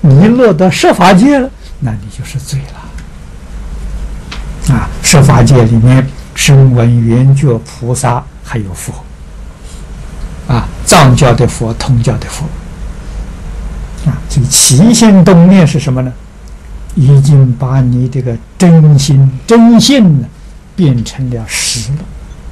你落到十法界了，那你就是罪了。啊，十法界里面，声闻缘觉菩萨还有佛，啊，藏教的佛、通教的佛，啊，这个起心动念是什么呢？已经把你这个真心真性呢，变成了实了。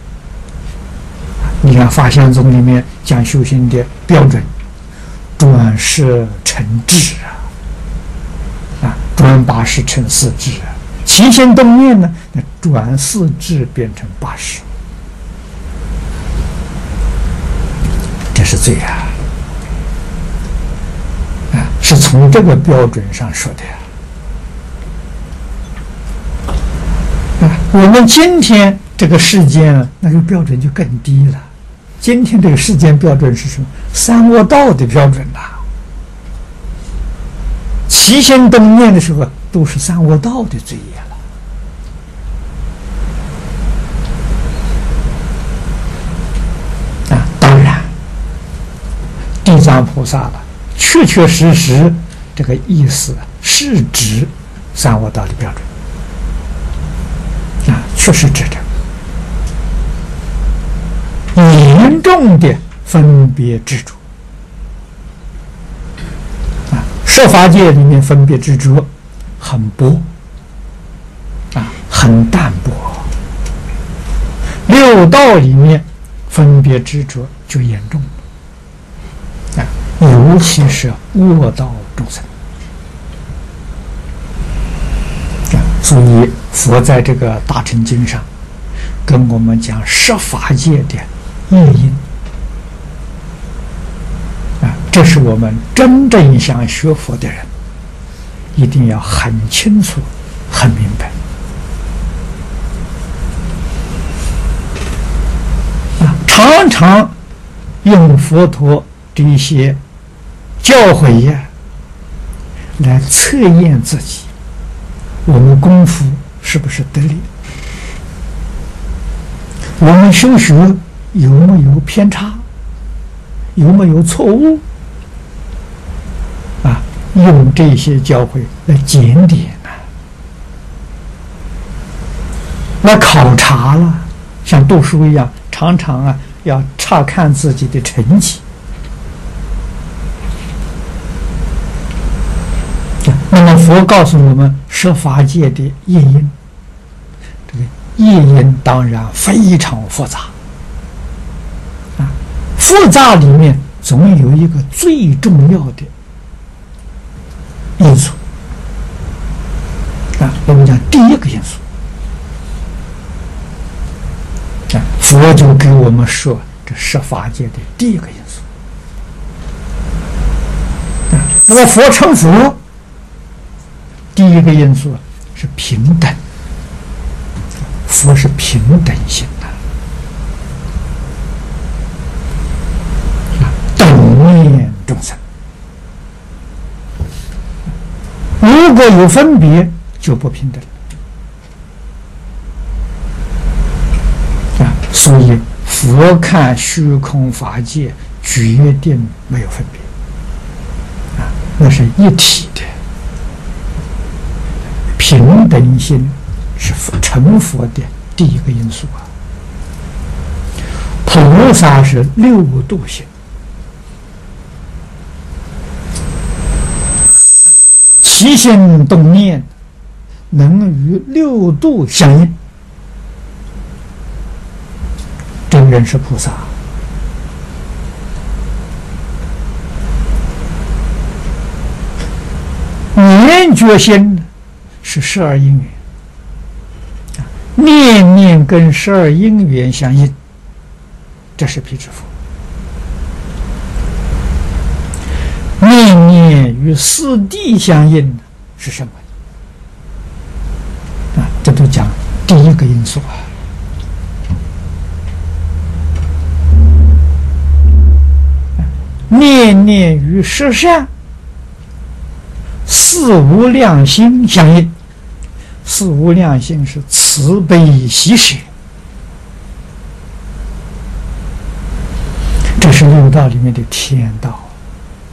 你看法相宗里面讲修行的标准，转识成智啊，转八识成四智啊。起心动念呢，那转四智变成八识，这是罪啊！啊，是从这个标准上说的呀。啊，我们今天这个世间那个标准就更低了。今天这个世间标准是什么？三恶道的标准呐。起心动念的时候，都是三恶道的罪业了。啊，当然，地藏菩萨了，确确实实这个意思是指三恶道的标准。啊，确实指的。严重的分别执着啊，十法界里面分别执着很薄啊，很淡薄。六道里面分别执着就严重了啊，尤其是恶道众生啊，所以佛在这个大乘经上跟我们讲十法界的业因啊，这是我们真正想学佛的人一定要很清楚、很明白啊。常常用佛陀这些教诲呀来测验自己，我们功夫是不是得力？我们修学有没有偏差？有没有错误？啊，用这些教诲来检点呢，来考察了，像读书一样，常常啊要查看自己的成绩。那么佛告诉我们十法界的业因，这个业因当然非常复杂。复杂里面总有一个最重要的因素啊，我们讲第一个因素啊，佛就给我们说这十法界的第一个因素啊。那么佛成佛，第一个因素是平等，佛是平等性的。众生如果有分别，就不平等啊。所以佛看虚空法界决定没有分别啊，那是一体的。平等心是成佛的第一个因素啊。菩萨是六度心。起心动念能与六度相应，这个人是菩萨。念觉心是十二因缘，念念跟十二因缘相应，这是辟支佛。念念与四谛相应是什么啊？这都讲第一个因素啊。念念与十善、四无量心相应。四无量心是慈悲喜舍，这是六道里面的天道。